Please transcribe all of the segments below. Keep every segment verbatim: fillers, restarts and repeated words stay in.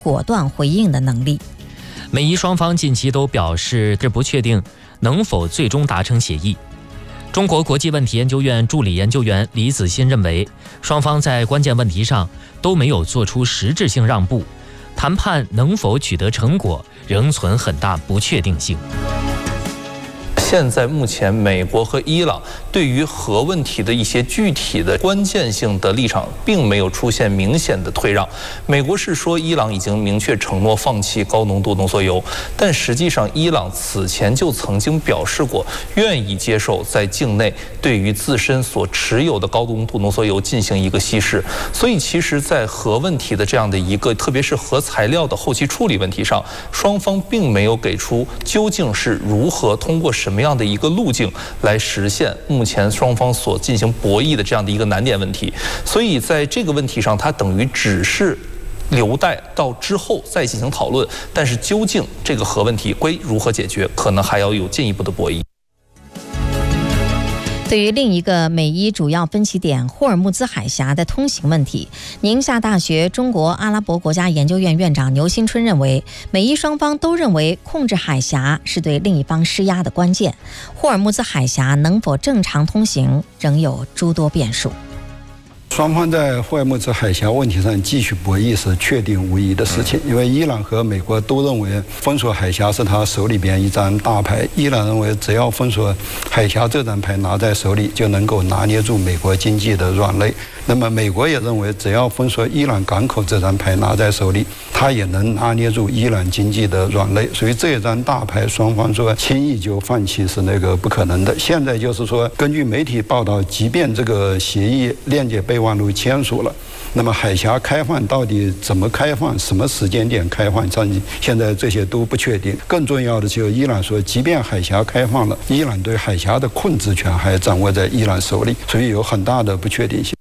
果断回应的能力。 美伊双方近期都表示这不确定能否最终达成协议。中国国际问题研究院助理研究员李子欣认为，双方在关键问题上都没有做出实质性让步，谈判能否取得成果仍存很大不确定性。 现在目前美国和伊朗对于核问题的一些具体的关键性的立场并没有出现明显的退让。美国是说伊朗已经明确承诺放弃高浓度浓缩铀，但实际上伊朗此前就曾经表示过愿意接受在境内对于自身所持有的高浓度浓缩铀进行一个稀释。所以其实在核问题的这样的一个特别是核材料的后期处理问题上，双方并没有给出究竟是如何通过什么样的一个路径来实现目前双方所进行博弈的这样的一个难点问题。所以在这个问题上，它等于只是留待到之后再进行讨论，但是究竟这个核问题归如何解决，可能还要有进一步的博弈。 对于另一个美伊主要分歧点霍尔木兹海峡的通行问题，宁夏大学中国阿拉伯国家研究院院长牛新春认为，美伊双方都认为控制海峡是对另一方施压的关键，霍尔木兹海峡能否正常通行仍有诸多变数。 双方在霍尔木兹海峡问题上继续博弈是确定无疑的事情，因为伊朗和美国都认为封锁海峡是他手里边一张大牌。伊朗认为只要封锁海峡这张牌拿在手里，就能够拿捏住美国经济的软肋。那么美国也认为只要封锁伊朗港口这张牌拿在手里，他也能拿捏住伊朗经济的软肋。所以这张大牌双方说轻易就放弃是那个不可能的。现在就是说，根据媒体报道，即便这个协议链接备忘录签署了，那么海峡开放到底怎么开放，什么时间点开放，现在这些都不确定。更重要的就是伊朗说，即便海峡开放了，伊朗对海峡的控制权还掌握在伊朗手里，所以有很大的不确定性。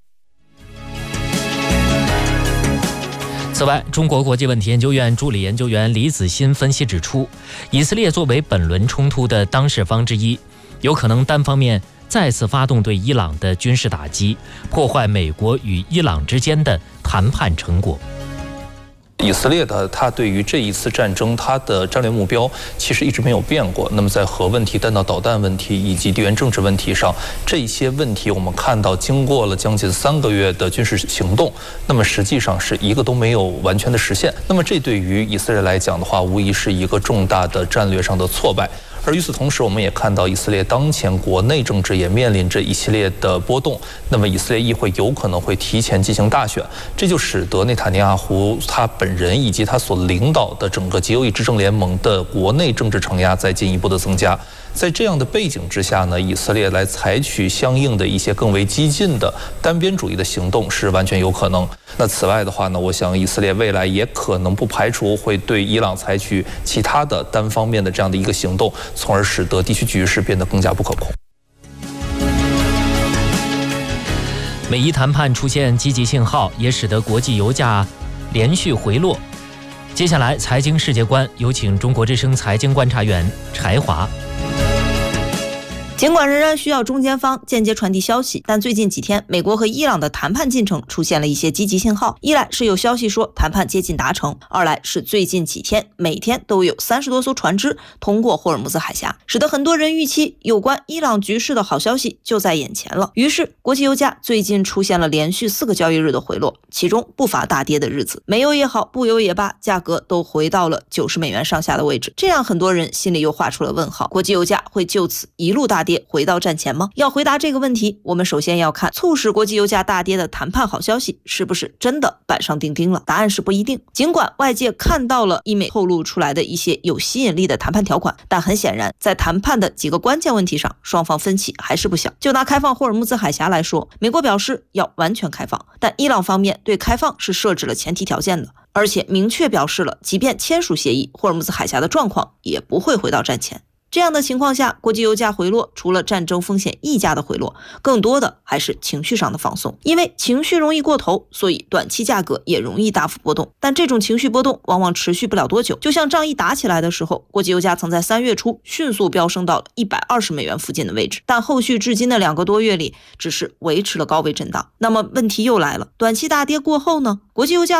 此外，中国国际问题研究院助理研究员李子欣分析指出，以色列作为本轮冲突的当事方之一，有可能单方面再次发动对伊朗的军事打击，破坏美国与伊朗之间的谈判成果。 以色列的它对于这一次战争，它的战略目标其实一直没有变过。那么在核问题、弹道导弹问题以及地缘政治问题上，这些问题我们看到，经过了将近三个月的军事行动，那么实际上是一个都没有完全的实现。那么这对于以色列来讲的话，无疑是一个重大的战略上的挫败。而与此同时，我们也看到以色列当前国内政治也面临着一系列的波动。那么以色列议会有可能会提前进行大选，这就使得内塔尼亚胡他本人以及他所领导的整个极右翼执政联盟的国内政治承压在进一步的增加。在这样的背景之下呢，以色列来采取相应的一些更为激进的单边主义的行动是完全有可能。那此外的话呢，我想以色列未来也可能不排除会对伊朗采取其他的单方面的这样的一个行动，从而使得地区局势变得更加不可控。 美伊谈判出现积极信号，也使得国际油价连续回落。接下来，财经世界观有请中国之声财经观察员柴华。 尽管仍然需要中间方间接传递消息，但最近几天美国和伊朗的谈判进程出现了一些积极信号。一来是有消息说谈判接近达成，二来是最近几天每天都有三十多艘船只通过霍尔木兹海峡，使得很多人预期有关伊朗局势的好消息就在眼前了。于是国际油价最近出现了连续四个交易日的回落，其中不乏大跌的日子，煤油也好，布油也罢，价格都回到了九十美元上下的位置，这让很多人心里又画出了问号，国际油价会就此一路大跌回到战前吗？要回答这个问题，我们首先要看促使国际油价大跌的谈判好消息是不是真的板上钉钉了。答案是不一定。尽管外界看到了伊美透露出来的一些有吸引力的谈判条款，但很显然在谈判的几个关键问题上，双方分歧还是不小。就拿开放霍尔木兹海峡来说，美国表示要完全开放，但伊朗方面对开放是设置了前提条件的，而且明确表示了即便签署协议，霍尔木兹海峡的状况也不会回到战前。这样的情况下，国际油价回落，除了战争风险溢价的回落，更多的还是情绪上的放松。因为情绪容易过头，所以短期价格也容易大幅波动。但这种情绪波动往往持续不了多久。就像仗一打起来的时候，国际油价曾在三月初迅速飙升到了一百二十美元附近的位置，但后续至今的两个多月里，只是维持了高位震荡。那么问题又来了，短期大跌过后呢？国际油价